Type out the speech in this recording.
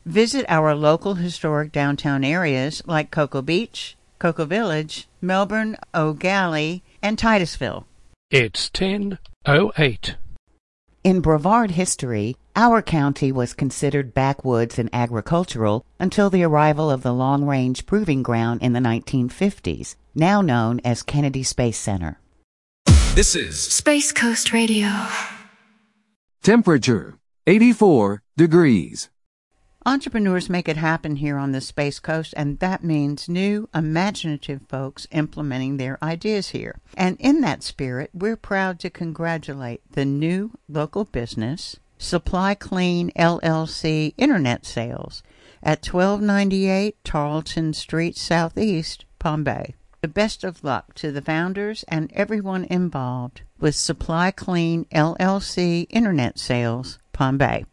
Visit our local historic downtown areas like Cocoa Beach, Cocoa Village, Melbourne, O'Galley, and Titusville. It's 10:08. In Brevard history, our county was considered backwoods and agricultural until the arrival of the Long Range Proving Ground in the 1950s, now known as Kennedy Space Center. This is Space Coast Radio. Temperature, 84 degrees. Entrepreneurs make it happen here on the Space Coast, and that means new, imaginative folks implementing their ideas here. And in that spirit, we're proud to congratulate the new local business, Supply Clean LLC Internet Sales, at 1298 Tarleton Street Southeast, Palm Bay. The best of luck to the founders and everyone involved with Supply Clean LLC Internet Sales, Palm Bay.